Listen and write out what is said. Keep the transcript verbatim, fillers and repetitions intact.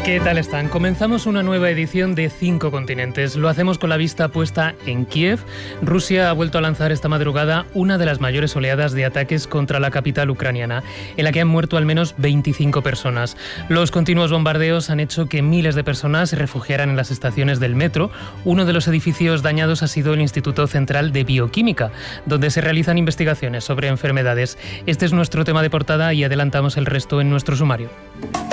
¿Qué tal están? Comenzamos una nueva edición de Cinco Continentes. Lo hacemos con la vista puesta en Kiev. Rusia ha vuelto a lanzar esta madrugada una de las mayores oleadas de ataques contra la capital ucraniana, en la que han muerto al menos veinticinco personas. Los continuos bombardeos han hecho que miles de personas se refugiaran en las estaciones del metro. Uno de los edificios dañados ha sido el Instituto Central de Bioquímica, donde se realizan investigaciones sobre enfermedades. Este es nuestro tema de portada y adelantamos el resto en nuestro sumario.